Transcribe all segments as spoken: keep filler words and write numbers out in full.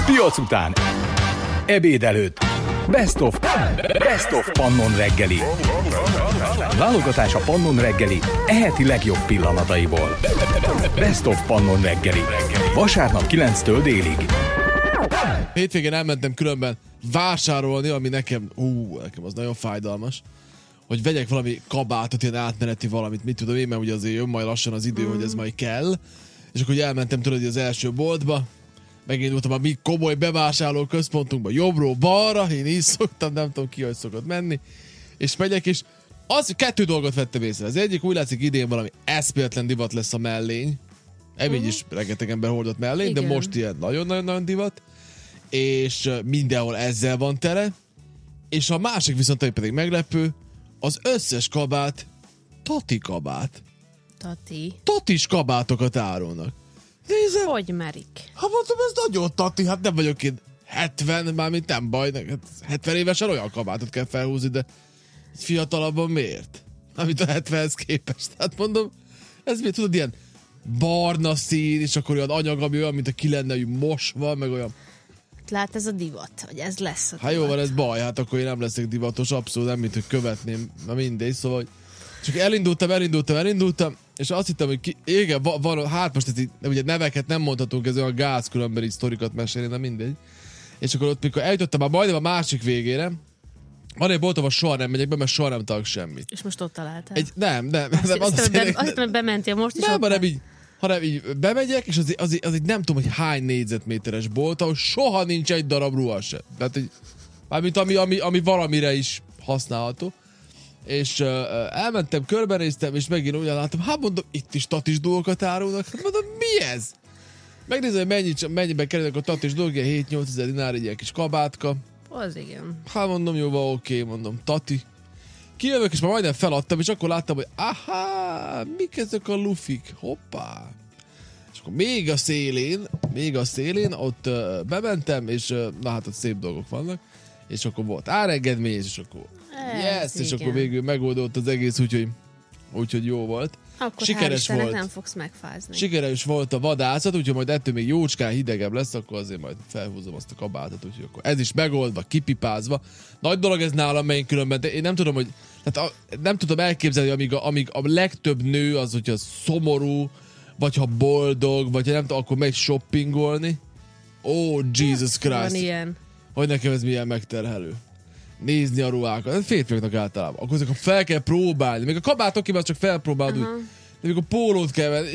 Piac után. Ebéd előtt. Best of. Best of Pannon reggeli. Válogatás a Pannon reggeli eheti legjobb pillanataiból. Best of Pannon reggeli. Vasárnap kilenctől délig. Hétvégén elmentem különben vásárolni, ami nekem, ú, nekem az nagyon fájdalmas, hogy vegyek valami kabátot, ilyen átmeneti valamit, mit tudom én, mert ugye azért jön majd lassan az idő, mm. hogy ez majd kell. És akkor elmentem tudod az első boltba, megindultam a mi komoly bevásárló központunkba, jobbról balra, én így szoktam, nem tudom ki, hogy szokott menni, és megyek, és az, kettő dolgot vettem észre. Az egyik, úgy látszik idén valami eszméletlen divat lesz a mellény. Emégy is rengeteg ember hordott mellény, de most ilyen nagyon-nagyon divat, és mindenhol ezzel van tele. És a másik viszont, ami pedig meglepő, az összes kabát Tati kabát. Tati? Tatis kabátokat árulnak. Nézem. Hogy merik? Hát mondtam, ez nagyon Tati, hát nem vagyok én hetven, mármint nem baj, hetven évesen olyan kabátot kell felhúzni, de egy fiatalabban miért? Amit a hetvenhez képest. Hát mondom, ez miért tudod, ilyen barna szín, és akkor olyan anyag, ami olyan, mint a ki lenne, hogy mosva, meg olyan. Lát, ez a divat, hogy ez lesz a divat. Hát jó van, ez baj, hát akkor én nem leszek divatos, abszolút nem, mint hogy követném, na mindegy, szóval csak elindultam, elindultam, elindultam, és azt hittem, hogy ki, igen, van, van hát most ez így, ugye neveket nem mondhatunk, ez olyan gáz, különben így sztorikat mesélni, de mindegy. És akkor ott, mikor eljutottam már majdnem a másik végére, van egy bolt, ahol soha nem megyek be, mert soha nem találok semmit. És most ott találtál? Egy, nem, nem. Azt, nem azt, azt, be, azt hittem, hogy bementél most is. Nem, hanem így, hanem így bemegyek, és az, az, az így nem tudom, hogy hány négyzetméteres bolt, ahol soha nincs egy darab ruha se. Tehát így, mármint ami, ami, ami valamire is használható. És uh, elmentem, körbenéztem, és megint ugyan láttam, hát mondom, itt is tatis dolgokat árulnak. Hát mondom, mi ez? Megnézem, hogy mennyi, mennyiben kerülnek a tatis dolgok, hét-nyolc ezer dinár, egy ilyen kis kabátka. Az igen. Hát mondom, jó, van, oké, mondom, tati. Kijövök, és már majdnem feladtam, és akkor láttam, hogy aha, mik ezek a lufik, hoppá. És akkor még a szélén, még a szélén, ott uh, bementem, és uh, na hát ott szép dolgok vannak, és akkor volt árengedmény, és akkor yes, és akkor végül megoldott az egész, úgyhogy, úgyhogy jó volt. Akkor sikeres volt. Nem fogsz megfázni. Sikeres volt a vadászat, úgyhogy majd ettől még jócskán hidegebb lesz, akkor azért majd felhúzom azt a kabátot, úgyhogy akkor ez is megoldva, kipipázva. Nagy dolog ez nálam, melyen különben, de én nem tudom, hogy tehát a, nem tudom elképzelni, amíg a, amíg a legtöbb nő az, hogyha szomorú, vagy ha boldog, vagy ha nem tudom, akkor megy shoppingolni. Ó, oh, Jesus Christ. Van ilyen. Hogy nekem ez milyen megterhelő. Nézni a ruhákat. Ez férfiaknak általában. Akkor ezek fel kell próbálni. Még a kabátok kíván csak felpróbálod úgy. De még a pólót kell venni.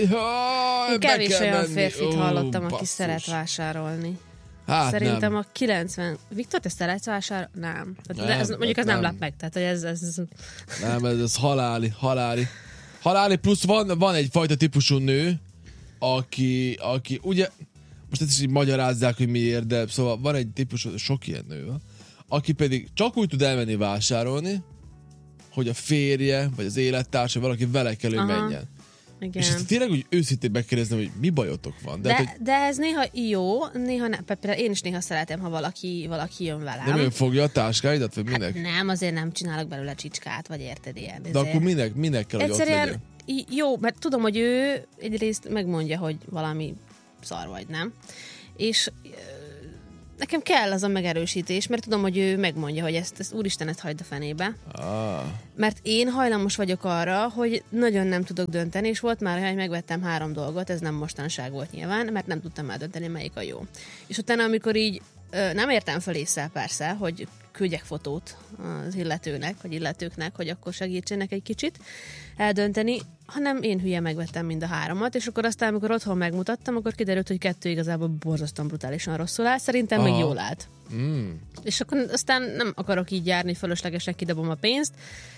Én kevés olyan menni. Férfit oh, hallottam, basszus. aki szeret vásárolni. Hát szerintem nem. a kilencven... Viktor, te szeretsz vásárolni? Nem. nem ez, mondjuk ez nem. nem lát meg. Tehát, hogy ez, ez... Nem, ez, ez haláli, haláli. Haláli, plusz van, van egyfajta típusú nő, aki, aki ugye, most ezt is így magyarázzák, hogy miért, de szóval van egy típusú, sok ilyen nő van, aki pedig csak úgy tud elmenni vásárolni, hogy a férje, vagy az élettársa, valaki vele kell, hogy Aha. menjen. Igen. És ezt tényleg úgy őszintén megkérdezem, hogy mi bajotok van. De, de, hát, hogy... de ez néha jó, néha nem. Például én is néha szeretem, ha valaki, valaki jön velem. Nem ő fogja a táskáidat, vagy minek? Hát nem, azért nem csinálok belőle csicskát, vagy érted ilyen. De akkor minek, minek kell, hogy egyszerűen ott legyen? Jó, mert tudom, hogy ő egyrészt megmondja, hogy valami szar vagy, nem? És nekem kell az a megerősítés, mert tudom, hogy ő megmondja, hogy ezt, ezt úristen, ezt hagyd a fenébe. Ah. Mert én hajlamos vagyok arra, hogy nagyon nem tudok dönteni, és volt már olyan, hogy megvettem három dolgot, ez nem mostanság volt nyilván, mert nem tudtam már dönteni, melyik a jó. És utána, amikor így nem értem fel észre persze, hogy küldjek fotót az illetőnek, vagy illetőknek, hogy akkor segítsenek egy kicsit eldönteni, hanem én hülye megvettem mind a háromat, és akkor aztán, amikor otthon megmutattam, akkor kiderült, hogy kettő igazából borzasztóan brutálisan rosszul áll, szerintem Aha. még jól állt. Mm. És akkor aztán nem akarok így járni, fölöslegesen kidobom a pénzt.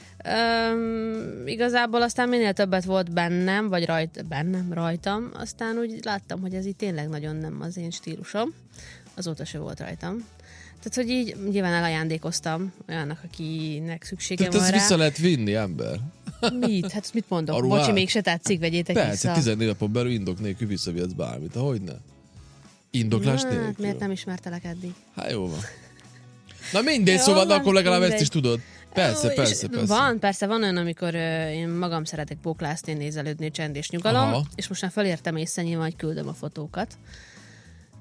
Üm, igazából aztán minél többet volt bennem, vagy rajt, bennem, rajtam, aztán úgy láttam, hogy ez így tényleg nagyon nem az én stílusom. Azóta se volt rajtam. Tehát, hogy így nyilván elajándékoztam olyannak, akinek szüksége Tehát van rá. Tehát ezt vissza lehet vinni, ember. Mit? Hát mit mondok? Bocsi, még se tetszik, vegyétek Persze, vissza. Persze, tizennégy napon belül indok nélkül visszavihetsz bármit. Ahogyne? Indoklás Na, nélkül. Hát miért nem ismertelek eddig? Hát jó van. Na mindegy, szóval van, akkor legalább mindegy. ezt is tudod. Persze, persze, persze. Van, persze, van olyan, amikor uh, én magam szeretek bóklászni, nézelődni, csend és nyugalom, Aha. és most már felértem észre nyilván, hogy küldöm a fotókat.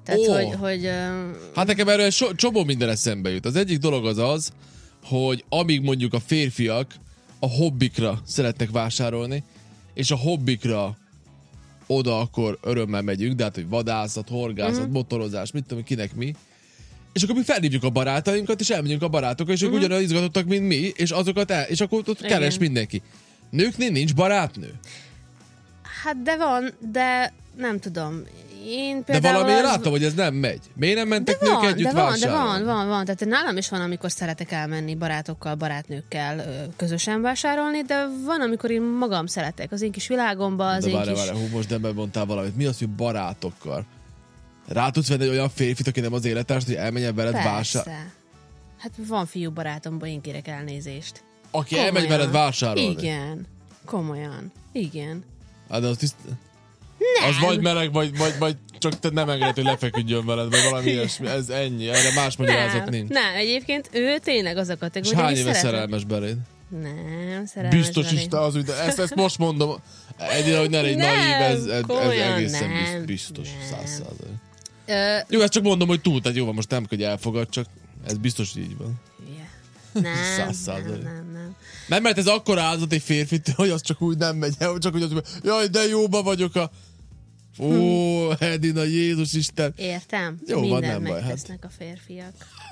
Tehát, Ó. hogy... hogy uh... Hát nekem erről so, csomó minden eszembe jut. Az egyik dolog az az, hogy amíg mondjuk a férfiak a hobbikra szeretnek vásárolni, és a hobbikra oda akkor örömmel megyünk, de hát, hogy vadászat, horgászat, mm. motorozás, mit tudom, kinek mi. És akkor mi felhívjuk a barátainkat, és elmegyünk a barátokkal, és ők mm. ugyanaz izgatottak, mint mi, és azokat el, és akkor ott keres Igen. mindenki. Nőknél nincs barátnő? Hát de van, de nem tudom. Én de valamiért az... láttam, hogy ez nem megy. Miért nem mentek de nők van, együtt de van, vásárolni? De van, van, van. Tehát nálam is van, amikor szeretek elmenni barátokkal, barátnőkkel közösen vásárolni, de van, amikor én magam szeretek. Az én kis világomba, az de én várj, kis... várj, hú, most nem mondtál valamit. Mi az, hogy barátokkal? Rá tudsz venni egy olyan férfit, aki nem az élettárs, hogy elmenjen veled vásárolni? Persze. Hát van fiú barátomban, én kérek elnézést. Aki Komolyan. elmegy veled vásárolni? Igen. Komolyan. Igen. Hát de az tiszt... Nem. Az vagy meleg, vagy, vagy, vagy csak te nem engeded, hogy lefeküdjön veled, vagy valami ilyesmi. Ez ennyi, erre más magyarázat nem, nincs. Nem, egyébként ő tényleg az a kategória. És hány éve szerelmes beléd? Nem, szerelmes Biztos beléd. is, te az, de ezt, ezt most mondom. Egyre, hogy ne légy Nem, naív, ez, ez, ez egészen nem, biztos. Száz százalék. Ö... Jó, ezt csak mondom, hogy túl, tehát jó van, most nem, hogy elfogad, csak ez biztos így van. Yeah. Nem, Száz nem, nem, nem. Nem, mert ez akkora áldozat egy férfit, hogy az csak úgy nem megy el, csak úgy az, hogy jaj, de jóba vagyok a... Ó, hm. Edina, Jézus Isten. Értem. Jó Mindent van, nem baj. megtesznek hát. A férfiak.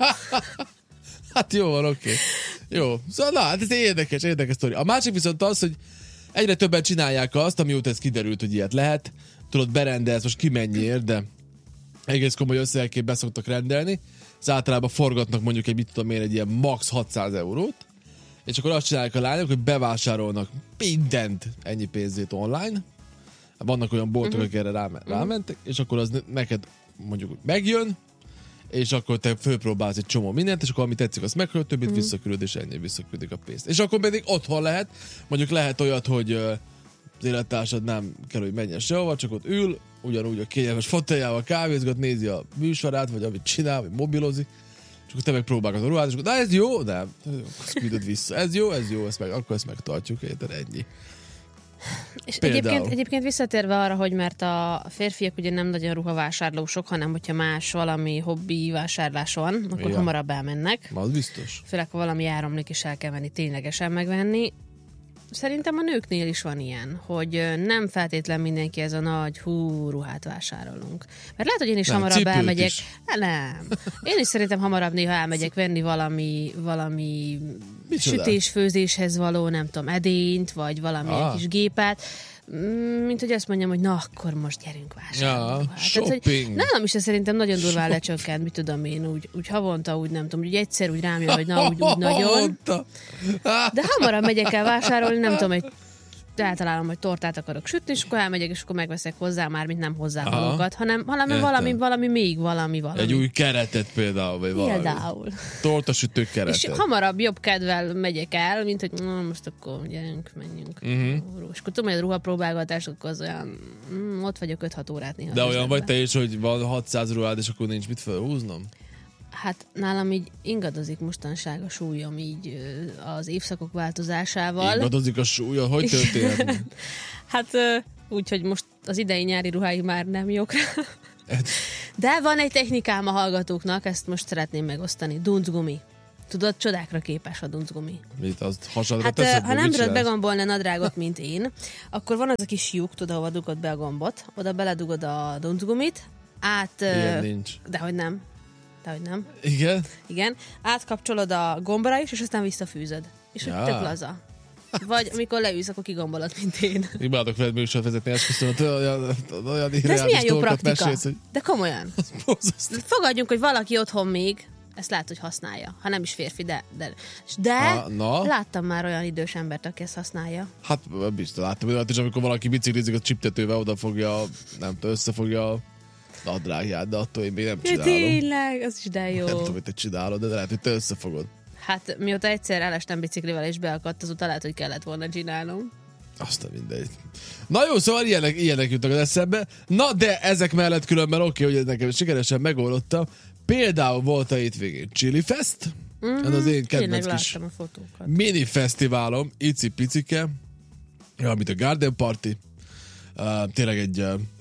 Hát jó van, oké. Okay. Jó. Szóval na, hát ez egy érdekes, érdekes sztori. A másik viszont az, hogy egyre többen csinálják azt, amióta ez kiderült, hogy ilyet lehet. Tudod, berendelsz, most ki mennyiért, de egész komoly összegekért beszoktak rendelni. Ez általában forgatnak mondjuk egy, mit tudom én, egy ilyen max hatszáz eurót, és akkor azt csinálják a lányok, hogy bevásárolnak mindent ennyi pénzét online. Vannak olyan boltok, uh-huh. akik erre ráme- rámentek, és akkor az neked mondjuk megjön, és akkor te fölpróbálsz egy csomó mindent, és akkor ami tetszik, azt megküld, többit uh-huh. visszaküld, és ennyi visszaküldik a pénzt. És akkor pedig otthon lehet, mondjuk lehet olyat, hogy az élettársad nem kell, hogy menjen sehova, csak ott ül, ugyanúgy a kényelmes foteljával kávézgat, nézi a műsorát, vagy amit csinál, vagy mobilozik, és akkor te meg próbálod a ruhát, és akkor, na ez jó, nem, azt küldöd vissza. Ez jó, ez jó, ezt meg, akkor ezt megtartjuk, érted, ennyi. És egyébként, egyébként visszatérve arra, hogy mert a férfiak ugye nem nagyon ruhavásárlósok, hanem hogyha más valami hobbi vásárlás van, akkor ja. hamarabb elmennek. Az biztos. Főleg, ha valami áramlik, és el kell menni ténylegesen megvenni. Szerintem a nőknél is van ilyen, hogy nem feltétlen mindenki ez a nagy hú, ruhát vásárolunk. Mert lehet, hogy én is nem, hamarabb elmegyek. Is. Nem. Én is szerintem hamarabb néha elmegyek venni valami, valami sütés-főzéshez való, nem tudom, edényt, vagy valami ah. kis gépet, mint hogy azt mondjam, hogy na, akkor most gyerünk vásárolni. Ja, shopping. Tehát, hogy nálam is ez szerintem nagyon durván lecsökkent, mit tudom én, úgy, úgy havonta, úgy nem tudom, úgy egyszer úgy rám jön, hogy na, úgy, úgy nagyon. De hamarabb megyek el vásárolni, nem tudom, egy eltalálom, hogy tortát akarok sütni, és akkor elmegyek, és akkor megveszek hozzá, már mint nem hozzávalókat, hanem, hanem valami, valami, még valami, valami. Egy új keretet például, vagy valami. Például. Tortasütő keretet. És hamarabb jobb kedvel megyek el, mint hogy na, most akkor gyerünk, menjünk. Uh-huh. És akkor tudom, hogy a ruhapróbálgatás, akkor az olyan, mm, ott vagyok öt-hat órát néha. De olyan vagy te is, hogy van hatszáz ruhád, és akkor nincs mit felhúznom? Hát nálam így ingadozik mostanság a súlyom így az évszakok változásával. Ingadozik a súlya? Hogy történt? Hát úgy, hogy most az idei nyári ruhái már nem jók rá. De van egy technikám a hallgatóknak, ezt most szeretném megosztani. Duncgumi. Tudod, csodákra képes a duncgumi. Mit, azt hasadra hát, teszed? Ha nem tudod begombolni a nadrágot, mint én, akkor van az a kis lyuk, tudod, ahova dugod be a gombot, oda beledugod a duncgumit, át... Ilyen nincs. Dehogy nem. Dehogy nem. Igen? Igen. Átkapcsolod a gombra is, és aztán visszafűzöd. És ja. tök laza. Vagy amikor leülsz, akkor kigombolod, mint én. Imádok veled műsort vezetni, esküszöm, hogy olyan, olyan de ez milyen jó praktika. Mesélsz, hogy... De komolyan. Fogadjunk, hogy valaki otthon még ezt lát, hogy használja. Ha nem is férfi, de... De, de ha, na. láttam már olyan idős embert, aki ezt használja. Hát biztos láttam, hogy is, amikor valaki biciklizik a csiptetővel, odafogja, nem tudom, összefogja a nadrágját, de attól én még nem csinálom. Tényleg, az is de jó. Nem tudom, hogy te csinálod, de lehet, hogy te összefogod. Hát mióta egyszer elestem biciklivel és beakadt, azóta lehet, hogy kellett volna csinálnom. Azt mindegy. Na jó, szóval ilyenek, ilyenek jutnak az eszembe. Na de ezek mellett különben oké, okay, hogy ez nekem sikeresen megoldottam. Például volt a hétvégén Chili Fest. Mm-hmm. Ez az én kedvenc kis mini fesztiválom, icipicike, amit a Garden Party. Uh, tényleg egy uh,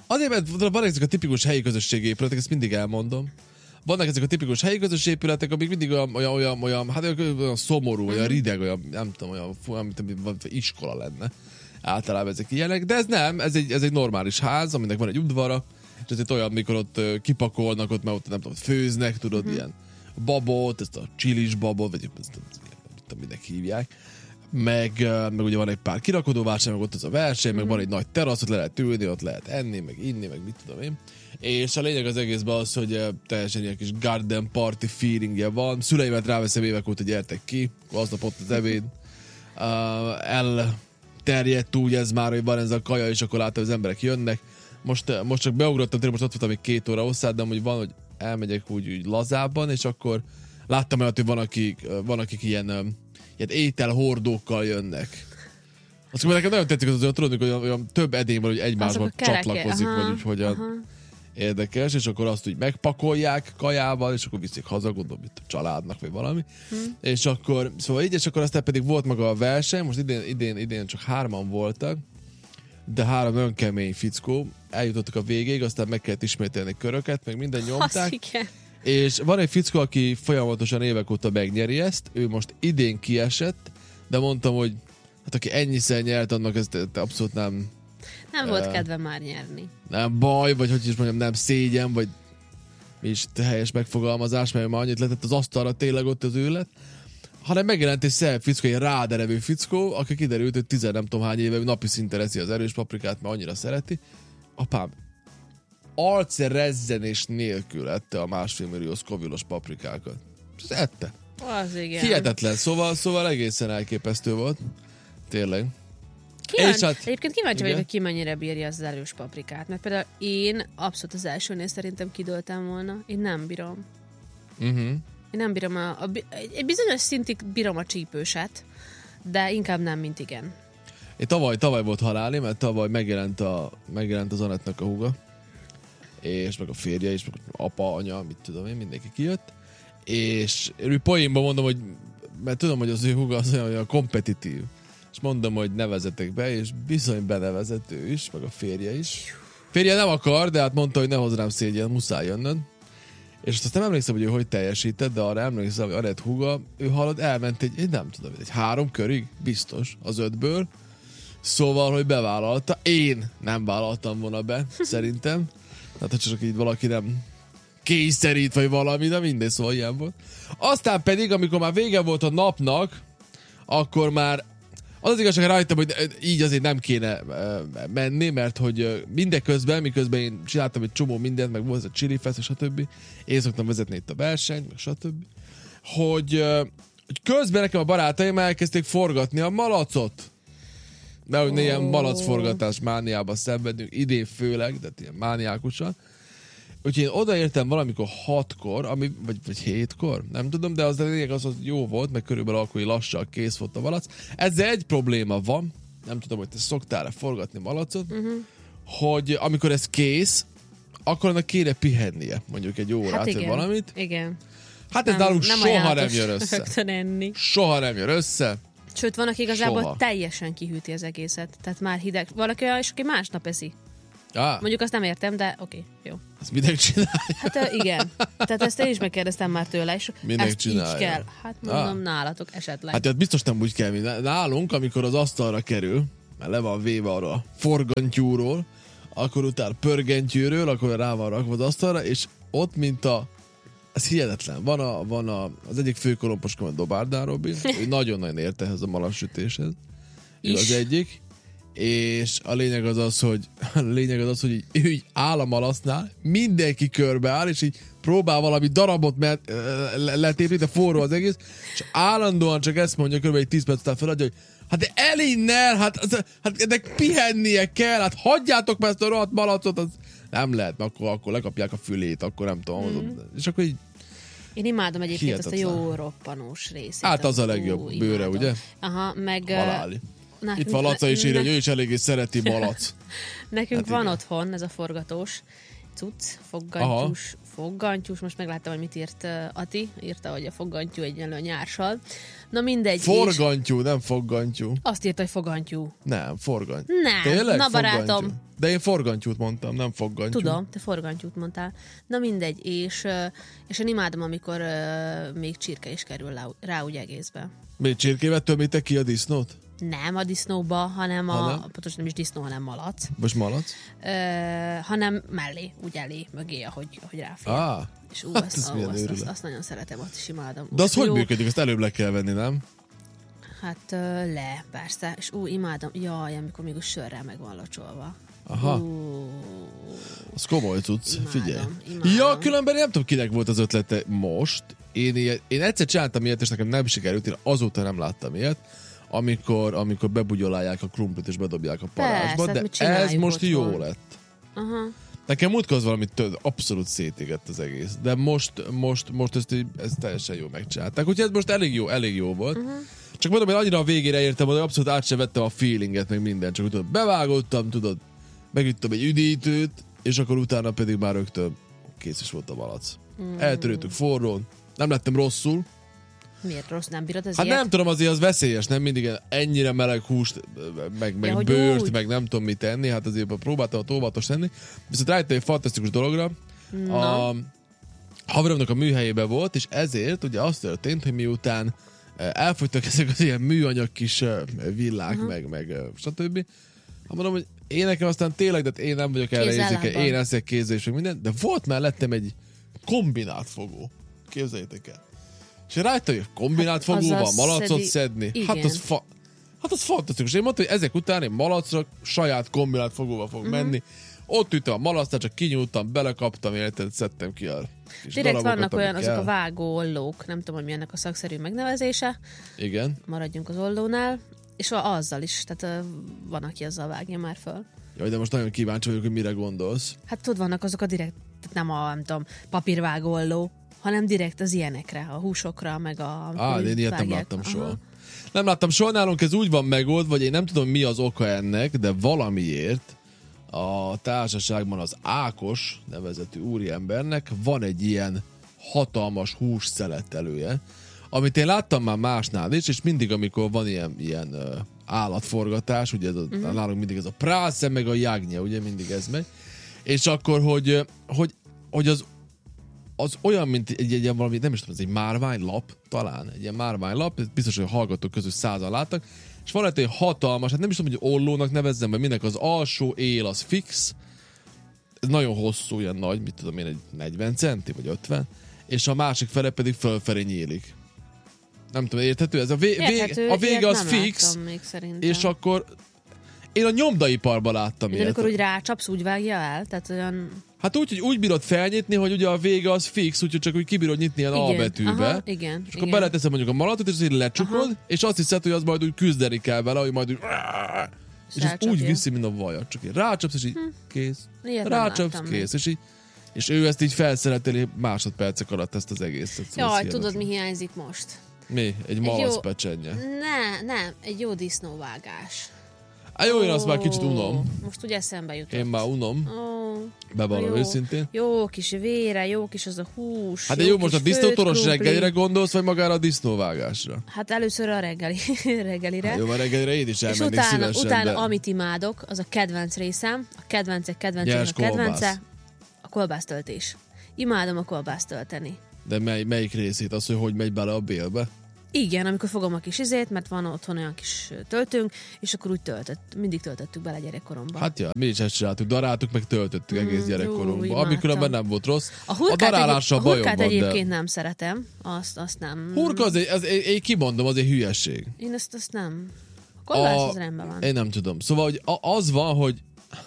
Azért, mert vannak ezek a tipikus helyi közösségi épületek, ezt mindig elmondom. Vannak ezek a tipikus helyi közösségi épületek, amik mindig olyan, olyan, olyan, olyan hát olyan szomorú, olyan rideg, olyan, nem tudom, olyan, olyan mint iskola lenne. Általában ezek ilyenek, de ez nem, ez egy, ez egy normális ház, aminek van egy udvara, és ez egy olyan, mikor ott kipakolnak, ott, mert ott nem tudom, főznek, tudod, uh-huh. ilyen babot, ezt a csilis babot, vagy ezt nem tudom, minek hívják. Meg, meg ugye van egy pár kirakodóvásár, meg ott az a verseny, mm. meg van egy nagy terasz, ott le lehet ülni, ott lehet enni, meg inni, meg mit tudom én. És a lényeg az egészben az, hogy teljesen ilyen kis garden party feelingje van. Szüleimet ráveszem évek óta, gyertek ki, aznap ott az ebéd. Uh, elterjedt úgy ez már, hogy van ez a kaja, és akkor látom, hogy az emberek jönnek. Most, most csak beugrottam, most ott voltam még két óra hosszát, de hogy van, hogy elmegyek úgy, úgy lazában, és akkor láttam olyat, hogy van akik, van akik ilyen ilyen ételhordókkal jönnek. Azt mondom, nekem nagyon tetszik az azért, tudod, hogy olyan, olyan több edény van, hogy egymásban csatlakozik, aha, vagy úgy, hogy aha. Érdekes, és akkor azt úgy megpakolják kajával, és akkor viszik haza, gondolom, itt a családnak, vagy valami. Hm. És akkor, szóval így, és akkor aztán pedig volt maga a verseny, most idén, idén, idén csak hárman voltak, de három nagyon kemény fickó, eljutottak a végéig, aztán meg kellett ismételni köröket, meg minden nyomták. És van egy fickó, aki folyamatosan évek óta megnyeri ezt, ő most idén kiesett, de mondtam, hogy hát aki ennyiszer nyert, annak ez abszolút nem... Nem uh, volt kedve már nyerni. Nem baj, vagy hogy is mondjam, nem szégyen, vagy mi is helyes megfogalmazás, mert már annyit letett az asztalra tényleg ott az őlet, hanem megjelent egy szebb fickó, egy ráderevő fickó, aki kiderült, hogy tizen nem tudom hány éve napi szinten eszi az erős paprikát, mert annyira szereti. Apám, arcrezzenés nélkül ette a másfél millió Scoville-os paprikákat. És ezt ette. Az igen. Hihetetlen, szóval, szóval egészen elképesztő volt. Tényleg. Kíváncsi, hát, egyébként kíváncsi vagyok, hogy ki mennyire bírja az erős paprikát. Mert például én abszolút az elsőnél szerintem kidőltem volna. Én nem bírom. Uh-huh. Én nem bírom a, a... Egy bizonyos szintig bírom a csípőset, de inkább nem, mint igen. Én tavaly, tavaly volt haláli, mert tavaly megjelent, a, megjelent az Anettnek a húga. És meg a férje is, meg apa, anya, mit tudom én, mindenki kijött. És ő poénban mondom, hogy mert tudom, hogy az ő húga az olyan, olyan kompetitív. És mondom, hogy nevezetek be, és bizony benevezett ő is, meg a férje is. Férje nem akar, de hát mondta, hogy ne hozz rám szégyen, muszáj jönnöd. És azt nem emlékszem, hogy ő hogy teljesített, de arra emlékszem, hogy Anett húga, ő hallod, elment egy, egy nem tudom, egy három körig, biztos, az ötből. Szóval, hogy bevállalta. Én nem vállaltam volna be, szerintem. Tehát, hogy csak így valaki nem kényszerít, vagy valami, de mindegy, szóval ilyen volt. Aztán pedig, amikor már vége volt a napnak, akkor már az az igazság, rájöttem, hogy így azért nem kéne menni, mert hogy mindeközben, miközben én csináltam egy csomó mindent, meg volt a Chili Fest, és stb. Én szoktam vezetni itt a versenyt, meg stb. Hogy, hogy közben nekem a barátaim elkezdték forgatni a malacot. Mert hogy oh. ilyen malacforgatás mániában szenvedünk, idén főleg, de ilyen mániákusan. Úgyhogy én odaértem valamikor hatkor, ami, vagy, vagy hétkor, nem tudom, de az a lényeg az, hogy jó volt, meg körülbelül akkor lassan kész volt a malac. Ezzel egy probléma van, nem tudom, hogy te szoktál-e forgatni malacot, uh-huh. hogy amikor ez kész, akkor annak kéne pihennie, mondjuk egy órát, hát vagy valamit. Igen. Hát ez nem, nálunk nem soha nem jön össze. Enni. Soha nem jön össze. Sőt, van, aki igazából soha. Teljesen kihűti az egészet. Tehát már hideg. Valaki olyan, és aki másnap eszi. Ah. Mondjuk azt nem értem, de oké, okay, jó. Ezt mindenki csinálja. Hát igen. Tehát ezt én is megkérdeztem már tőle, és mindenki ezt csinálja. Így kell. Hát mondom, ah. nálatok esetleg. Hát tehát biztos nem úgy kell, mint nálunk, amikor az asztalra kerül, mert le van véve arra a forgantyúról, akkor utána pörgentyűről, akkor rá van rakva az asztalra, és ott, mint a ez hihetetlen. Van, a, van a, az egyik főkolompos a Dobárdán Robi, ő nagyon-nagyon érte ehhez a malacsütéshez. Ő az egyik. És a lényeg az az, hogy a lényeg az az, hogy így, ő így áll a malasznál, mindenki körbeáll, és így próbál valami darabot mert, uh, letépni, de forró az egész, és állandóan csak ezt mondja, kb. Egy tíz perc után feladja, hogy hát de el innen, hát, az, hát ennek pihennie kell, hát hagyjátok már ezt a rohadt malacot, az nem lehet, mert akkor, akkor lekapják a fülét, akkor nem tudom. Mm. És akkor így én imádom egyébként ezt a jó roppanós részét. Hát az a legjobb ú, bőre, imádom. Ugye? Aha, meg... Haláli. Na, itt van Laca is írja, hogy ő is eléggé szereti malac. Nekünk hát van igen. Otthon ez a forgatós cucc, foggantyús foggantyús, most megláttam, hogy mit írt uh, Ati, írta, hogy a foggantyú egyenlő nyársal. Na mindegy. Forgantyú, nem foggantyú. Azt írta, hogy foggantyú. Nem, forgantyú. Nem, Tényleg? na barátom. Foggantyú. De én forgantyút mondtam, nem foggantyú. Tudom, te forgantyút mondtál. Na mindegy, és, uh, és én imádom, amikor uh, még csirke is kerül rá, rá úgy egészbe. Még csirkével tömítek ki a disznót? Nem a disznóba, hanem a, hanem? pontosan nem is disznó, hanem malac. Most malac? Ö, hanem mellé, úgy elé, mögé, ahogy, ahogy ráfér. Ah, és ú, hát azt, ez ó, milyen azt, azt, őrület. azt nagyon szeretem, azt is imádom. De az Jó, hogy működik? Azt előbb le kell venni, nem? Hát ö, le, persze. És ú, imádom. Jaj, amikor még a sörrel meg van locsolva. Aha. Ú, Az komoly cucc, Imádom, figyelj. imádom. Ja, különben nem tudom, kinek volt az ötlete most. Én, ilyet, én egyszer csináltam ilyet, és nekem nem sikerült, én azóta nem láttam ilyet, amikor, amikor bebugyolálják a krumplit, és bedobják a parázsba, Persze, mi de csináljuk ez most otthon. jó lett. Aha. Nekem múltkor az valamit több, abszolút szétégett az egész. De most, most, most ezt, így- ezt teljesen jó megcsinálták. Úgyhogy ez most elég jó, elég jó volt. Uh-huh. Csak mondom, hogy annyira a végére értem, hogy abszolút át sem vettem a feelinget, meg mindent. Csak tudod, bevágottam, tudod, megüttem egy üdítőt, és akkor utána pedig már rögtön kész is volt a malac. Mm. Eltöröltük forrón, nem lettem rosszul. Miért rossz? Nem bírod az Hát ilyet? nem tudom, azért az veszélyes, nem mindig ennyire meleg húst, meg, meg Ja, hogy bőrt, úgy. meg nem tudom mit tenni, hát azért próbáltam a óvatos tenni. Viszont rájöttem egy fantasztikus dologra. Na. A haveromnak a műhelyében volt, és ezért ugye az történt, hogy miután eh, elfogytak ezek az ilyen műanyag kis eh, villák, uh-huh. meg, meg eh, stb. Hát mondom, hogy én nekem aztán tényleg, de én nem vagyok erre érzékeny, Kézzel-lábbal. én eszek kézzel és meg minden, de volt mellettem egy kombinált fogó. Képzeljétek el. És én rájöttem, hogy kombinált Hát fogóval azzal malacot szedi- szedni. Igen. Hát az, fa... hát az fantasztikus. Én mondtam, hogy ezek után én malacra saját kombinált fogóval fog uh-huh. menni. Ott üttem a malacot, csak kinyúltam, belekaptam, érted, szedtem ki a kis Direkt darabokat, vannak olyan, amik azok kell. a vágó ollók, nem tudom, hogy mi ennek a szakszerű megnevezése, Igen. maradjunk az ollónál, és a- azzal is, tehát ö, van, aki azzal vágja már föl. Jaj, de most nagyon kíváncsi vagyok, hogy mire gondolsz. Hát tudod, vannak azok a direkt, tehát nem a, nem tudom, papírvágó olló, hanem direkt az ilyenekre, a húsokra, meg a... Á, úgy én ilyet nem vágják. láttam Aha. soha. Nem láttam soha, nálunk ez úgy van megoldva, vagy én nem tudom mi az oka ennek, de valamiért a társaságban az Ákos nevezetű úriembernek van egy ilyen hatalmas hús szeletelője, amit én láttam már másnál is, és mindig, amikor van ilyen, ilyen uh, állatforgatás, ugye ez a, uh-huh. nálunk mindig ez a prásze, meg a jágnye, ugye mindig ez megy, és akkor, hogy, uh, hogy, hogy az az olyan, mint egy, egy ilyen valami, nem is tudom, ez egy márványlap, talán, egy ilyen márványlap, biztos, hogy a hallgatók közül százan láttak, és van egy hatalmas, hát nem is tudom, hogy ollónak nevezzem, mert mindenek az alsó él az fix, ez nagyon hosszú, ilyen nagy, mit tudom én, egy negyven centi, vagy ötven, és a másik fele pedig fölfelé nyílik. Nem tudom, érthető? Ez a, vé- Érthető, vége, a vége ilyet az nem fix, láttam még szerintem. és akkor én a nyomdaiparban láttam De ilyet. amikor úgy rácsapsz, úgy vágja el? Tehát olyan... Hát úgy, hogy úgy bírod felnyitni, hogy ugye a vége az fix, úgyhogy csak úgy kibírod nyitni ilyen A betűbe. Aha, igen, És akkor igen. beleteszed mondjuk a malatot, és azért lecsukod, Aha. és azt hiszed, hogy az majd úgy küzdeni kell vele, hogy majd úgy... És ez rácsapja. úgy viszi, mint a vajat. Csak így rácsapsz, és így kész. Ilyet nem Rácsapsz, láttam kész. És, így, és ő ezt így felszereteli másodpercek alatt ezt az egészet. Szóval Jaj, ez tudod, mi hihetetlen. hiányzik most? Mi? Egy malac pecsenye. Ne, nem, egy jó disznóvágás. Á, jó, én azt már kicsit Ó, unom. Most ugye eszembe jutott. Én már unom. Ó, Bevallom jó. őszintén. Jó kis vére, jó kis az a hús. Hát de jó, kis most a főtt disznótoros krumpli. reggelire gondolsz, vagy magára a disznóvágásra? Hát először a reggeli, reggelire. Hát jó, mert reggelire én is és elmennék utána, szívesen, utána de... amit imádok, az a kedvenc részem, a kedvencek kedvencek, Nyers a kedvence, kolbász. a kolbásztöltés. Imádom a kolbászt tölteni. De mely, melyik részét? Az, hogy hogy megy bele a bélbe? Igen, amikor fogom a kis izét, mert van otthon olyan kis töltőnk, és akkor úgy töltött, mindig töltöttük bele gyerekkoromban. Hát ja, mi is ezt csináltuk, daráltuk, meg töltöttük egész jó, gyerekkorunkban. Ami imádtam. különben nem volt rossz. A A hurkát, darálással egyéb, a bajom hurkát van, egyébként de... nem szeretem, azt, azt nem. Hurka az egy, az, én, én kimondom, az egy hülyesség. Én ezt, azt nem. A kolbász A- az rendben van. Én nem tudom. Szóval, hogy a, az van, hogy...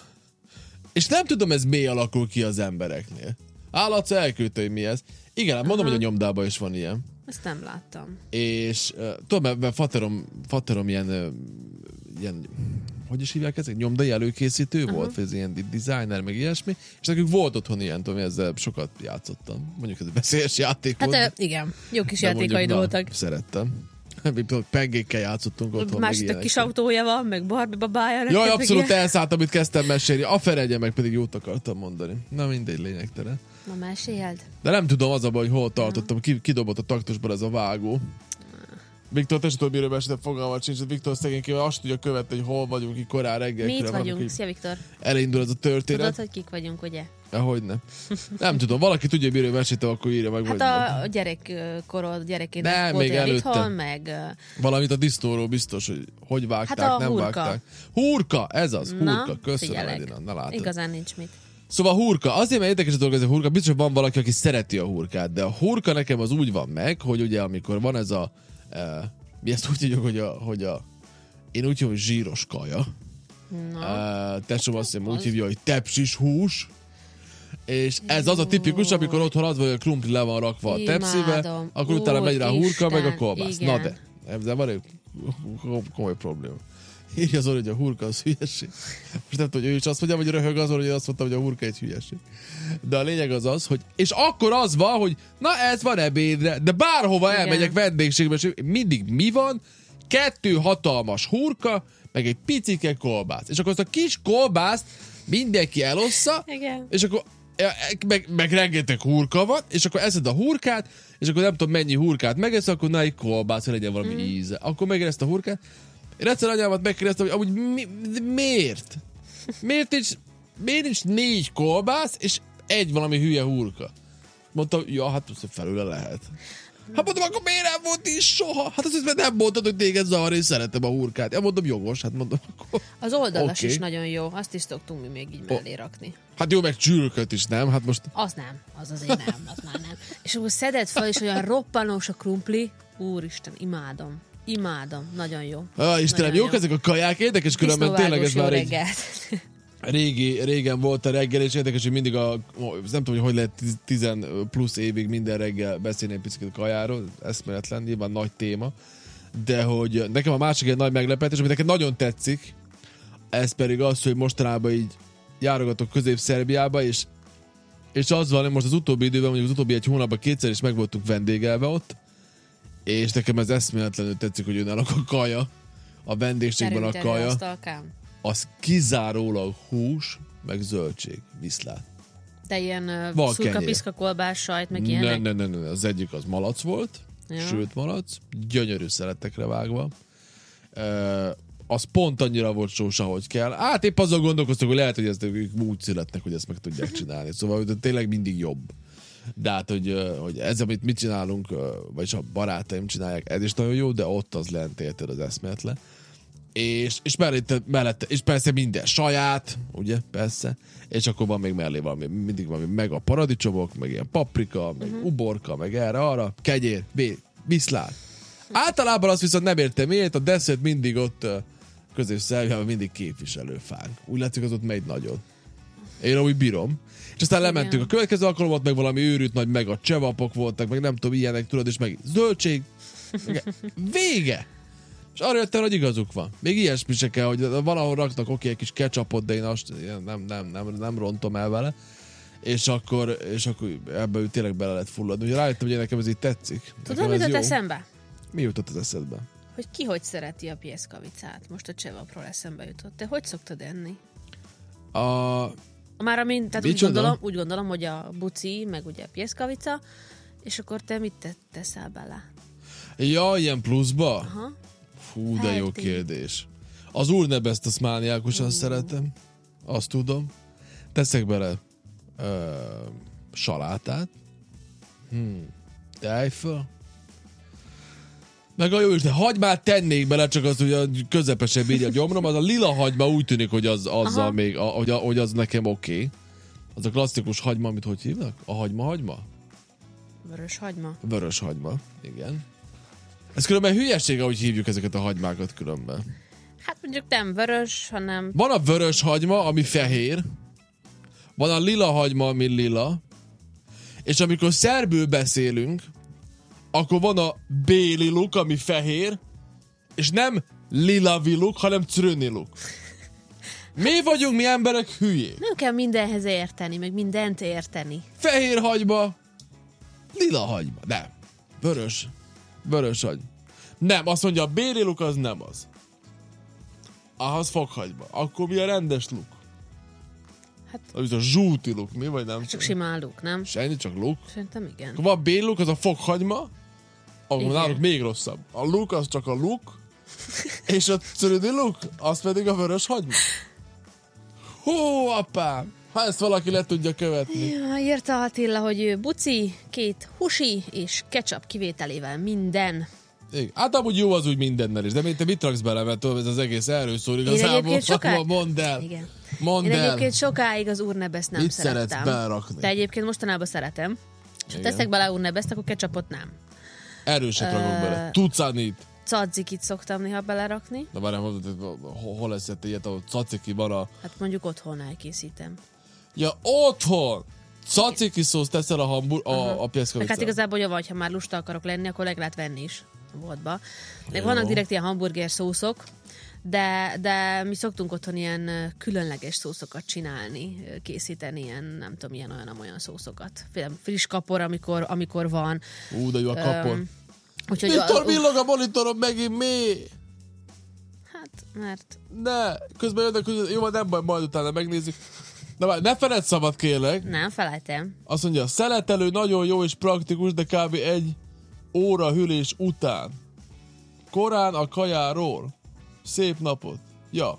És nem tudom, ez miért alakul ki az embereknél. Állatsz elküldte, hogy mi ez. Igen, hát mondom, Aha. hogy a nyomdában is van ilyen. Ezt nem láttam. És uh, tudom, mert- mert faterom, faterom ilyen, uh, ilyen, hogy is hívják ezek? Nyomdai előkészítő uh-huh. volt, vagy ez ilyen designer, meg ilyesmi, és nekünk volt otthon ilyen, tudom, ezzel sokat játszottam. Mondjuk ez egy veszélyes játék Hát volt. ö, igen, jó kis de játékaid mondjuk, na, voltak. Szerettem. Pengékkel játszottunk otthon. Más meg itt a kis ilyenek. autója van, meg Barbie babája. neked, Jaj, meg abszolút ilyen. elszállt, amit kezdtem mesélni. A feregye meg pedig jót akartam mondani. Na mindegy, lényegtelen. Na, meséld. De nem tudom az a baj, hogy hol tartottam. Ki, kidobott a taktusban ez a vágó. Viktor, te sem tudod, miről meséltem, fogalmat sincs. Viktor szegénykével azt tudja követni, hogy hol vagyunk ki korán reggel. Mi itt vagyunk. Szia, Viktor. Elindul ez a történet. Tudod, hogy kik vagyunk, ugye? Ahogy nem. Nem tudom, valaki tudja, miről meséltem, akkor írja meg. Hát a gyerekkorod, gyerekének volt olyan itthon, meg... Valamit a disznóról biztos, hogy hogy vágták, hát nem hurka. vágták. Hurka, ez az, hurka. Na, Köszönöm, figyelek. Edina. Na látod. Igazán nincs mit. Szóval hurka. Azért, mert érdekes a dolog, ez a hurka. Biztos, hogy van valaki, aki szereti a hurkát, de a hurka nekem az úgy van meg, hogy ugye amikor van ez a... Uh, mi ezt úgy tudjuk, hogy a, hogy a... Én úgy hívom, hogy zsíros kaja. Uh, tesóm azt hiszem, úgy hívja, hogy tepsis hús. És ez az a tipikus, amikor otthon az, hogy a krumpli le van rakva a tepsibe, akkor utána megy rá a hurka, meg a kolbász. Na de, ezzel van egy komoly probléma. Így az, hogy a hurka az hülyeség. Most nem tudom, hogy ő is azt mondja, hogy röhög azon, hogy azt mondta, hogy a hurka egy hülyeség. De a lényeg az az, hogy... És akkor az van, hogy na ez van ebédre, de bárhova igen. elmegyek vendégségbe, és mindig mi van? Kettő hatalmas hurka, meg egy picike kolbász. És akkor azt a kis kolbászt mindenki elossza, igen. és akkor meg, meg rengeteg hurka van, és akkor eszed a hurkát, és akkor nem tudom mennyi hurkát megesz, akkor na egy kolbász, hogy legyen valami mm. íze. Akkor megereszt a hurkát. Én egyszer anyámat megkérdeztem, hogy amúgy mi, miért? Miért nincs, miért nincs négy kolbász, és egy valami hülye hurka? Mondtam, ja, hát felőle lehet. Hát mondom, akkor miért nem volt is soha? Hát azt nem mondtad, hogy téged zavar, én szeretem a hurkát. Ja, mondom, jogos, hát mondom, akkor... Az oldalas okay. is nagyon jó, azt is szoktunk mi még így mellé rakni. Hát jó, meg csülköt is, nem? Hát most... Az nem, az azért nem, az már nem. És akkor szeded fel, és olyan roppanós a krumpli, úristen, imádom. Imádom, nagyon jó. Ah, Istenem, jók jó. Ezek a kaják, érdekes különben tényleg ez már egy... Régi, régen volt a reggel, és érdekes, hogy mindig a, nem tudom, hogy hogy lehet tizen plusz évig minden reggel beszélni egy picit a kajáról, eszméletlen, nyilván nagy téma, de hogy nekem a másik egy nagy meglepetés, ami nekem nagyon tetszik, ez pedig az, hogy mostanában így járogatok Közép-Szerbiába, és, és az van, hogy most az utóbbi időben, mondjuk az utóbbi egy hónapban kétszer is meg voltunk vendégelve ott, és nekem ez eszméletlenül tetszik, hogy náluk a kaja, a vendégségben a kaja. Az kizárólag hús, meg zöldség, viszlát. De ilyen uh, szurka-piszka kolbász sajt, meg ilyenek? Ne, ne, ne, ne, az egyik az malac volt, ja. sült malac, gyönyörű szeletekre vágva. Uh, az pont annyira volt sós, ahogy kell. Hát épp azon gondolkoztak, hogy lehet, hogy ezt ők úgy születnek, hogy ezt meg tudják csinálni. Szóval tényleg mindig jobb. De hát, hogy, hogy ez, amit mit csinálunk, vagyis a barátaim csinálják, ez is nagyon jó, de ott az lent érted az eszméletlen. És, és mellette, mellette, és persze minden saját, ugye, persze, és akkor van még mellé valami, mindig valami, meg a paradicsomok, meg ilyen paprika, meg uh-huh. uborka, meg erre, arra, kegyér, bé, viszlát. Általában azt viszont nem értem miért, a desszert mindig ott Közép-Szerbiában mindig képviselőfánk. Úgy látszik, az ott megy nagyon. Én úgy bírom. És aztán igen. lementünk a következő alkalommal, meg valami őrült nagy, meg a csevapok voltak, meg nem tudom, ilyenek, tudod, és meg zöldség. Vége! És arra jöttem, hogy igazuk van. Még ilyesmi se kell, hogy valahol raknak oké, okay, egy kis ketchupot, de én azt nem, nem, nem, nem rontom el vele. És akkor, és akkor ebből tényleg bele lehet fulladni. Ugye rájöttem, hogy nekem ez így tetszik. Tudod, mi jutott eszembe? Mi jutott az eszedbe? Hogy ki hogy szereti a pieszkavicát. Most a csevapról eszembe jutott. Te hogy szoktad enni? A... Már amint, tehát úgy gondolom, úgy gondolom, hogy a buci, meg ugye a pieszkavica, és akkor te mit te, teszel bele? Ja, ilyen pluszba? Aha. Fú, de jó kérdés. Az úrnebeszt azt mániákusan uh. szeretem. Azt tudom. Teszek bele ö, salátát. Hmm. Tejföl. Meg a jó, de hagymát tennék bele, csak az, hogy a közepesen bírja a gyomrom, az a lila hagyma úgy tűnik, hogy az, azzal aha. még, a, hogy, a, hogy az nekem oké. Okay. Az a klasszikus hagyma, amit hogy hívnak? A hagyma-hagyma? Vörös hagyma. Vörös hagyma, igen. Ez különben hülyeség, ahogy hívjuk ezeket a hagymákat különben. Hát mondjuk nem vörös, hanem... Van a vörös hagyma, ami fehér. Van a lila hagyma, ami lila. És amikor szerbül beszélünk, akkor van a béliluk, ami fehér, és nem lilaviluk, hanem cröniluk. Mi vagyunk mi emberek hülyék? Nem kell mindenhez érteni, meg mindent érteni. Fehér hagyma, lila hagyma. Nem. Vörös. Vörös hagyma. Nem, azt mondja, a béliluk az nem az. Ahhoz fokhagyma. Akkor mi a rendes luk? Hát... Az a zsúti luk, mi vagy nem? Csak simán luk, nem? Ennyi, csak luk? Szerintem igen. Akkor van B-luk, az a fokhagyma, akkor Igen. náluk még rosszabb. A luk az csak a luk, és a cürüdi luk, az pedig a vörös hagyma. Hú, apám! Ha ezt valaki le tudja követni. Ja, írta Attila, hogy ő buci, két husi és ketchup kivételével minden. Igen. Hát amúgy jó az úgy mindennel is, de te mit raksz bele, mert tudod, ez az egész erről szól igazából. sokáig... Mondd el. Igen. Mondd Én el. egyébként sokáig az Urnebeszt nem Mit szerettem. szeretsz belerakni? De egyébként mostanában szeretem. És ha Igen. teszek bele Urnebeszt, akkor ketchupot nem. Erőset rakok Ö, bele. Tucanit. Cadzikit szoktam néha belerakni. Na várjál, hol, hol lesz ilyet, ahol caciki van a... Hát mondjuk otthon elkészítem. Ja, otthon! Caciki szósz teszel a, hambur... a, a Meg hát pieszkavicára. igazából jó vagy, ha már lusta akarok lenni, akkor meg lehet venni is a boltba. Meg vannak direkt ilyen hamburger szószok, de, de mi szoktunk otthon ilyen különleges szószokat csinálni, készíteni ilyen, nem tudom, ilyen olyan-olyan szószokat. Friss kapor, amikor, amikor van. Ú, de jó a kapor. Öm, úgyhogy Mikor a- villog a monitorom megint mi? Hát, mert Ne, közben jönnek, hogy jó, nem baj, majd utána megnézzük. Na már, ne feled szabad kérlek. nem felejtem. Azt mondja, a szeletelő nagyon jó és praktikus, de kb. Egy óra hűlés után. Korán a kajáról. Szép napot. Ja.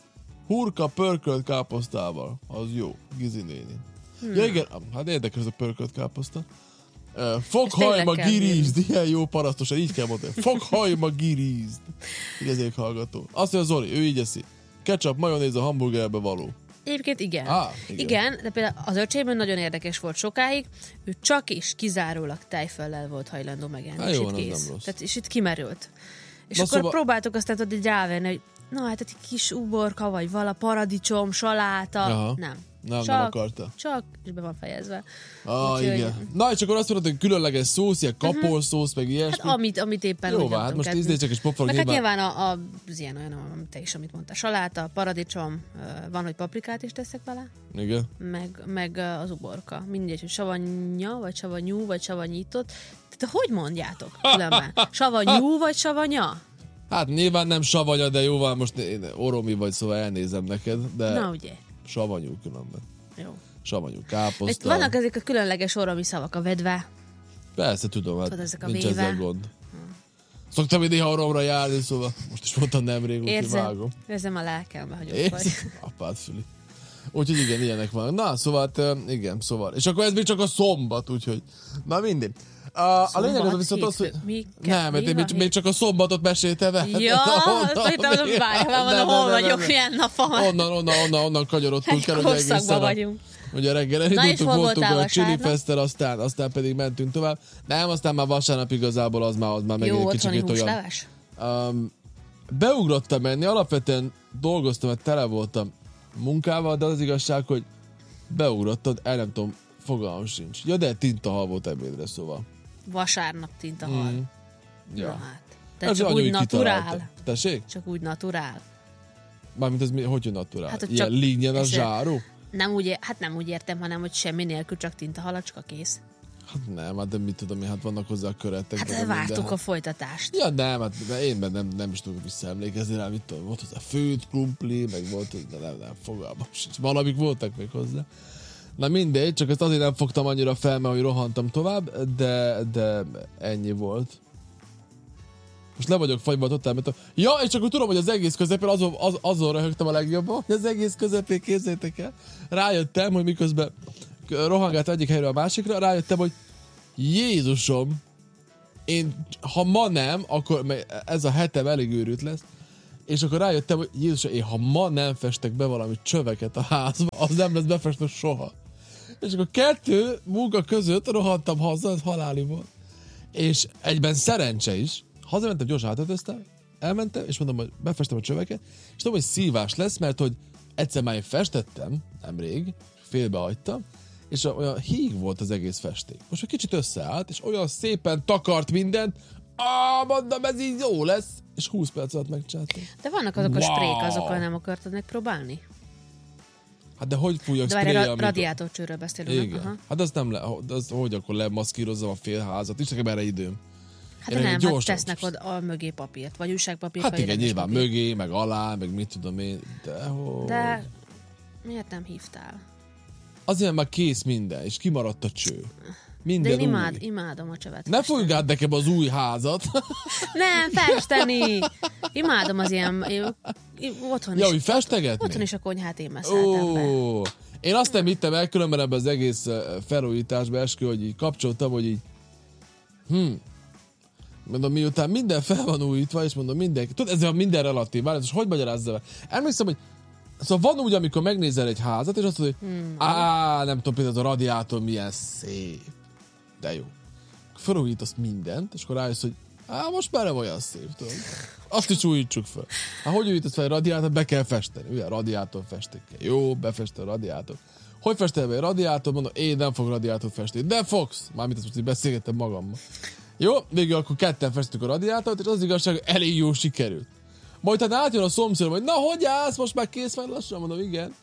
Hurka pörkölt káposztával. Az jó. Gizi néni. Hmm. Ja igen, hát érdekes ez a pörkölt káposzta. Uh, Fokhajma tényleg kell girizd. Ilyen jó parasztosan, így kell mondani. Fokhajma girizd. Így ezért hallgató. Azt mondja Zoli, ő így eszi. Ketchup, majonéz a hamburgerbe való. Egyébként igen. Á, igen. igen. De például az öcsémben nagyon érdekes volt sokáig, ő csak is kizárólag tejföllel volt hajlandó megenni. Há, és jó, itt az kész. nem rossz. Tehát, és itt kimerült. És Na akkor szóval- próbáltuk aztán tudod így rávenni, hogy na hát egy kis uborka, vagy vala paradicsom, saláta. Aha. Nem. Nem, csak, nem akarta. Csak, és be van fejezve. Ah, Úgyhogy- igen. Na, és akkor azt mondod, hogy különleges szósz, ilyen kapolszósz, meg ilyesmi. Hát amit, amit éppen Jó, úgy van, hát nyomtunk most át. ízlécsek és pofog Meg hát nyilván. nyilván a, a, az ilyen olyan, amit te is, amit mondtál, saláta, paradicsom, ö, van, hogy paprikát is teszek bele, Igen. meg, meg ö, az uborka. Mindegy, hogy savanya, vagy savanyú, vagy savanyított. Tehát hogy mondjátok különben? Savanyú, vagy savanya? Hát nyilván nem savanya, de jó van, most én oromi vagy, szóval elnézem neked, de Na ugye, savanyú különben. jó. Savanyú Itt káposzta. vannak ezek a különleges oromi szavak, a vedve. Persze, tudom, hát Tudod, ezek a nincs véve. ezzel gond. Szoktam én néha oromra járni, szóval most is mondtam nemrég, úgyhogy Érzem, vágom. érzem a lelkembe, hogy ott vagy. Érsz? Apád füli. Úgyhogy igen, ilyenek vannak. Na, szóval, hát, ö, igen, szóval. És akkor ez még csak a szombat, úgyhogy. Na mindig. A, a lényeg az viszont az, hogy... hétfő. Mi kell- Nem, mert mi én van még, még csak a szombatot meséltem el. Ja, azt hittem, hogy várjál, mondom, hol vagyok, milyen nap van. Onnan, onnan, onnan, onnan kanyarodtunk Egy el, hogy egészen korszakban a, vagyunk. ugye reggel és elindultunk, hol voltunk voltál a Chili vasárnap? Fest-tel, aztán, aztán pedig mentünk tovább. Nem, aztán már vasárnap igazából az már, az már megint Jó egy otthoni kicsit olyan. húsleves? Um, beugrottam menni, alapvetően dolgoztam, mert tele voltam munkával, de az igazság, hogy beugrottam, el nem tudom, fogalmam sincs. Ja, de tintahal volt ebédre, szóval. Vasárnap tintahal. Mm. Na Ja. hát. Te Ez csak anyu úgy így naturál. kitalálta. Tessék? Csak úgy naturál. Mármint ez mi, hogy jön naturál? Hát, hogy Ilyen csak- línyen a ez- zsáró? Nem úgy, hát nem úgy értem, hanem hogy semmi nélkül, csak tintahalacska kész. Hát nem, hát de mit tudom én, hát vannak hozzá a köretek. Hát meg a vártuk minden, a folytatást. Ja, nem, hát de én ben nem, nem is tudok visszaemlékezni rá, mit tudom, volt hozzá főt, krumpli, meg volt, de nem, nem, fogalmam sincs. Valamik voltak még hozzá. Na mindegy, csak ezt azért nem fogtam annyira fel, mert hogy rohantam tovább, de, de ennyi volt. Most le vagyok fagyva totál, mert a... Ja, és csak úgy tudom, hogy az egész közepén azon, az, azon röhögtem a legjobban, hogy az egész közepén, képzeljétek el, rájöttem, hogy miközben rohangált egyik helyről a másikra, rájöttem, hogy Jézusom, én, ha ma nem, akkor mert ez a hetem elég őrült lesz, és akkor rájöttem, hogy Jézusom, én ha ma nem festek be valami csöveket a házba, az nem lesz befestve soha. És akkor kettő munka között rohantam haza, ez haláli volt. És egyben szerencse is, hazamentem, gyorsan átöltöztem, elmentem, és mondom, hogy befestem a csöveket, és tudom, hogy szívás lesz, mert hogy egyszer már én festettem, nemrég, félbehagytam, és olyan híg volt az egész festék. Most egy kicsit összeállt, és olyan szépen takart mindent, ah, mondom, ez így jó lesz, és húsz perc alatt megcsináltam. De vannak azok a Wow. sprék, azokkal nem akartad megpróbálni? Hát de hogy fújjak De várj, spray, ra- amikor... radiátorcsőről beszélünk. Igen. Aha. Hát az nem le, az, hogy akkor lemaszkírozzam a félházat, és nekem erre időm. Hát Én de nem, hát gyorsan- tesznek oda a mögé papírt, vagy újságpapírt, Hát vagy igen, rendes nyilván papírt. mögé, meg alá, meg mit tudom én, de hogy... De miért nem hívtál? azért már kész minden, és kimaradt a cső. Minden De én imád, új. imádom a csövet. Ne fújj át nekem az új házat. Nem, festeni! Imádom az ilyen... Otthon Ja, is, hogy festegetni? Otthon is a konyhát én meszeltem be. Én azt nem hittem el, különben ebben az egész felújításban eskü, hogy így kapcsoltam, hogy így hm, mondom, miután minden fel van újítva, és mondom, mindenki, tudod, ez a minden relatív, várj, és hogy magyarázzal? Emlékszem, hogy szóval van úgy, amikor megnézel egy házat, és azt mondod, hogy hmm. á, nem tudom, például az a radiátor milyen szép, de jó. Felújítasz mindent, és akkor rájössz, hogy á, most már nem olyan szép, tudod. Azt is újítsuk fel. Hát hogy újítasz fel egy radiátort? Be kell festeni. Ugye, radiátor festékkel. Jó, befestel a radiátor. Hogy festel be egy radiátor? Mondom, én nem fog radiátort festeni. De fogsz! Mármint ezt most így beszélgettem magammal. Jó, végül akkor ketten festük a radiátort, és az igazság, elég jó sikerült. Majd hát átjön a szomszédom, hogy na, hogy állsz? Most már kész vagy lassan? Mondom, igen.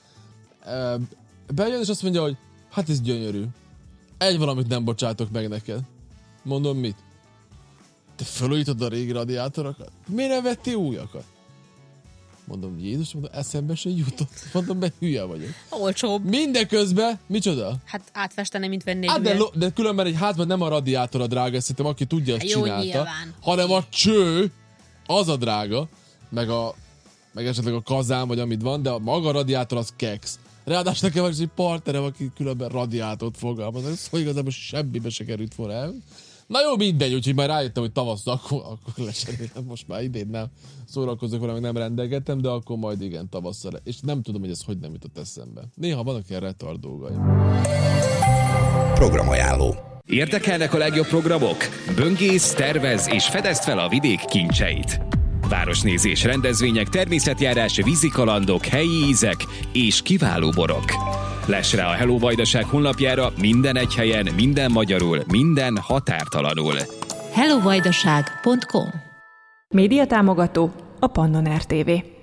Bejön, és azt mondja, hogy hát ez gyönyörű. Egy valamit nem bocsátok meg neked. Mondom, mit? Te felújítod a régi radiátorokat? Miért nem vettél újakat? Mondom, Jézus, mondom, eszembe se jutott. Mondom, be hülye vagyok. Olcsóbb. Mindeközben, micsoda? Hát átfesteni, mint venni Hát egy de, lo- de különben egy házban nem a radiátor a drága, szerintem aki tudja, azt jó, csinálta. nyilván. Hanem a cső, az a drága, meg, a, meg esetleg a kazán, vagy amit van, de a maga a radiátor az keksz. Ráadásul nekem van is egy partnerem, aki különben radiátort fogalmaz. Ez szóval igazából semmibe se került volna el. Na jó, mindegy, úgyhogy már rájöttem, hogy tavasz, akkor, akkor leserélem, most már idén nem szórakozok vele, meg nem rendelgetem, de akkor majd igen, tavasszal. És nem tudom, hogy ez hogy nem jutott eszembe. Néha vannak ilyen retard dolgaim. Programajánló. Érdekelnek a legjobb programok? Böngész, tervez és fedezd fel a vidék kincseit. Városnézés, rendezvények, természetjárás, vízikalandok, helyi ízek és kiváló borok. Less rá a Hello Vajdaság honlapjára minden egy helyen, minden magyarul, minden határtalanul. hello vajdaság pont com. Média támogató a Pannon er té vé.